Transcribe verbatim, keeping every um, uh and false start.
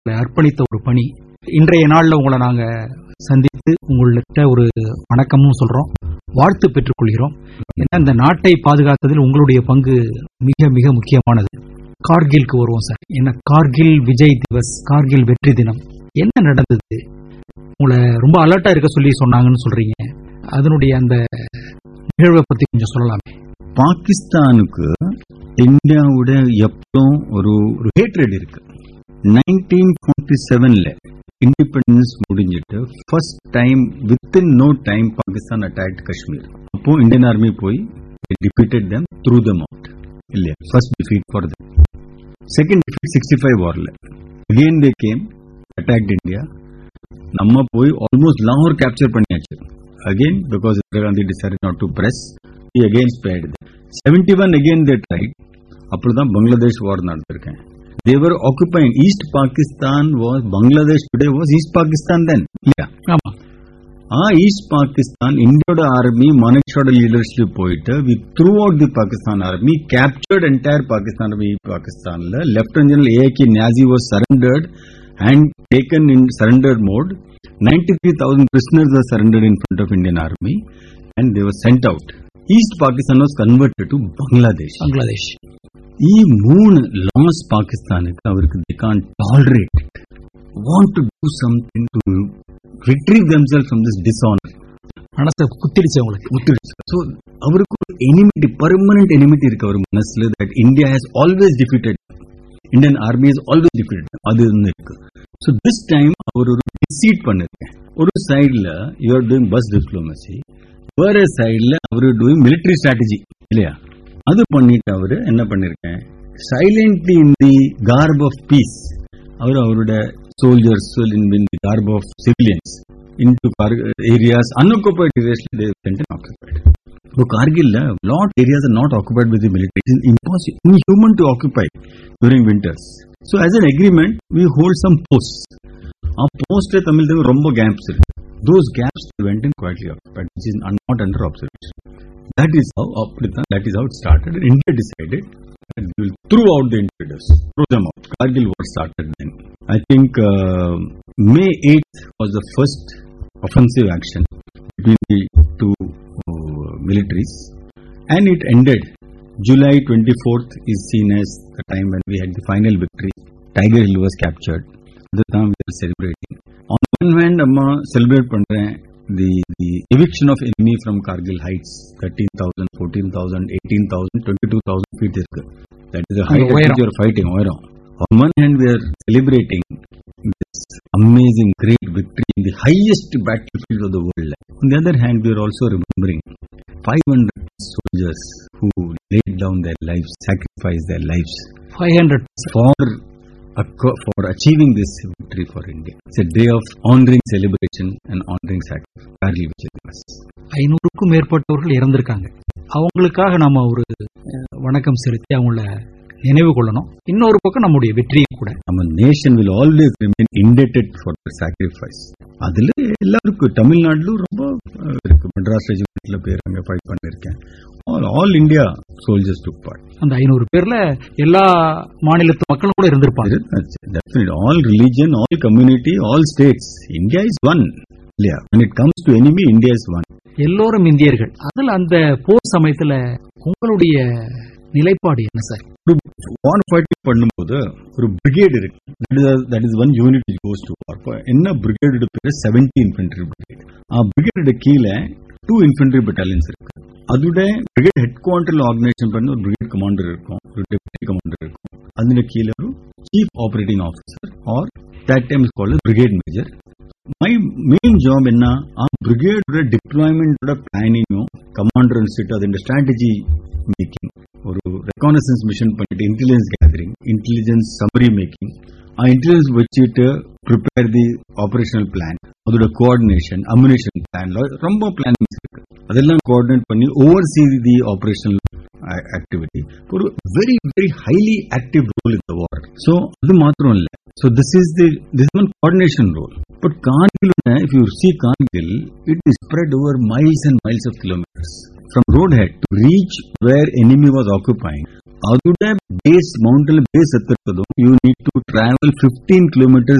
அர்ப்பணித்த ஒரு பணி. இன்றைய நாள்ல உங்களை நாங்க சந்தித்து உங்கள்கிட்ட ஒரு வணக்கமும் சொல்றோம், வாழ்த்து பெற்றுக் கொள்கிறோம். ஏன்னா இந்த நாட்டை பாதுகாத்ததில் உங்களுடைய பங்கு மிக மிக முக்கியமானது. கார்கிலுக்கு வருவோம் சார். என்ன கார்கில் விஜய் திவஸ், கார்கில் வெற்றி தினம் என்ன நடந்தது? உங்களை ரொம்ப அலர்ட்டா இருக்க சொல்லி சொன்னாங்கன்னு சொல்றீங்க. அதனுடைய அந்த நிகழ்வை பத்தி கொஞ்சம் சொல்லலாமே. பாகிஸ்தானுக்கு இந்தியாவோட எப்பவும் ஒரு ஹேட்ரட் இருக்கு. நைன்டீன் ஃபார்ட்டி செவன்ல இண்டிபெண்டன்ஸ் முடிஞ்சிட்டு first time within no time Pakistan attacked Kashmir. அப்போ இந்தியன் ஆர்மி போய் defeated them threw them out. இல்லையா? First defeat for them. Second defeat sixty five வார்ல again they came attacked India. நம்ம போய் ஆல்மோஸ்ட் லாகூர் capture பண்ணியாச்சு. again because Indira Gandhi decided not to press, he again spared them. seventy-one again they tried. அப்பதான் பங்களாதேஷ் வார் நடந்திருக்கேன். They were occupying East Pakistan was Bangladesh today was East Pakistan then. Yeah. ஆமா. ஆ east Pakistan இந்தியோட army மனக்ஷோட leadership போயிட்டு we threw out the Pakistan army, captured entire Pakistan army. பாகிஸ்தான்ல Lieutenant General A A K Niazi was surrendered and taken in surrender mode. ninety-three thousand prisoners were surrendered in front of Indian army and they were sent out. East Pakistan was converted to Bangladesh. Bangladesh. ఈ మూడు loss పాకిస్తాన్కి అవరికి they can't tolerate it, want to do something to retrieve themselves from this dishonor. மனசை குத்திடுச்சு அவங்களுக்கு. குத்திடுச்சு. So அவருக்கு ஒரு enmity, permanent enmity இருக்கு அவர் மனசுல. That India has always defeated, Indian army has always defeated. அது இருக்கு. ஸோ திஸ் டைம் அவர் ஒரு deceit பண்ணிருக்கேன். ஒரு சைட்ல you are doing bus diplomacy, வேற சைட்ல அவர் டூயிங் மிலிட்டரி ஸ்ட்ராட்டஜி. இல்லையா? அது பண்ணிட்டு அவரு என்ன பண்ணிருக்கேன், silently in the corp of piece அவர் அவரோட soldiers in the corp of civilians into areas, unoccupied areas, they went and occupied. So Kargil, lot areas are not occupied with the military. It is impossible, inhuman to occupy during winters. So as an agreement, we hold some posts. Our post le Tamil there romba gaps irukku. Those gaps they went and quietly occupied, which is not under observation. That is how that is how it started. India decided that we will throw out the invaders, throw them out. Kargil war started then. I think uh, May eighth was the first offensive action between the two uh, militaries, and it ended. July twenty-fourth is seen as the time when we had the final victory. Tiger Hill was captured. The time we are celebrating. On one hand, Amma celebrate pandren the the eviction of enemy from Kargil heights, thirteen thousand, fourteen thousand, eighteen thousand, twenty-two thousand feet irukku. That is the height at which you are fighting. On one hand, we are celebrating this amazing great victory in the highest battlefield of the world. On the other hand, we are also remembering five hundred soldiers who laid down their lives, sacrificed their lives five hundred for for achieving this victory for India. It's a day of honoring celebration and honoring sacrifice. Kargil Vijay Diwas. ஐநூறுக்கும் மேற்பட்டவர்கள் இறந்திருக்காங்க. அவங்களுக்காக நாம ஒரு வணக்கம் செலுத்தி அவங்கள நினைவு கொள்ளணும். இன்னொரு பக்கம் நம்முடைய வெற்றியும் கூட. நம்ம nation will always remain indebted for the sacrifice. அதுல எல்லாருக்கும் தமிழ்நாட்டிலும் ரொம்ப இருக்கு. மெட்ராஸ் ரெஜிமெண்ட்ல பேர் அங்க ஃபைட் பண்ணிருக்கேன். ஆல் ஆல் இந்தியா சோல்ஜர்ஸ் டுக் பார்ட். அந்த ஐநூறு பேர்ல எல்லா மாநிலத்து மக்களும் கூட இருந்திருப்பாங்க. Definitely all religion, all community, all states. India is one. இல்லையா? when it comes to enemy, India is one. எல்லோரும் இந்தியர்கள். அதுல அந்த போர் சமயத்துல உங்களுடைய நிலைப்பாடு என்ன சார்? வார் ஃபைட்டிங் பண்ணும்போது ஒரு பிரிகேட் இருக்கு. That is one unit which goes to war. என்ன பிரிகேடோட பேரு செவன்டி இன்ஃபென்ட்ரி பிரிகேட். ஆ பிரிகேடோட கீழே டூ இன்ஃபென்ட்ரி பட்டாலியன்ஸ் இருக்கு. அதோட பிரிகேட் ஹெட் குவார்டர்ல ஆர்கனைசேஷன் பண்ண ஒரு பிரிகேட் கமாண்டர் இருக்கும், ஒரு டெப்யூட்டி கமாண்டர் இருக்கும். அதுல கீழே ஒரு chief operating officer R that time is called as brigade major. My main job என்ன, ஆ பிரிகேடோட டிப்ளாய்மெண்டோட பிளானிங்கும் கமாண்டர் அனுப்பிட்டு அதோட ஸ்ட்ராட்டஜி மேக்கிங், ஒரு ரெகானசன்ஸ் மிஷன் பண்ணிட்டு intelligence gathering, intelligence summary making, ஆ இன்டெலிஜென்ஸ் வச்சுட்டு ப்ரிப்பேர் தி ஆபரேஷனல் பிளான், அதோட கோஆர்டினேஷன், அம்யூனிஷன் பிளான்ல ரொம்ப பிளானிங்ஸ் இருக்கு. அதெல்லாம் கோஆர்டினேட் பண்ணி over see the operational activity. ஒரு very very highly active role in the war. So அது மாத்திரம் இல்லை. So this is the this is one coordination role. But Kargil, if you see Kargil, it is spread over miles and miles of kilometers. From roadhead to reach where enemy was occupying, adude base mountain base ettarkadu, you need to travel fifteen kilometers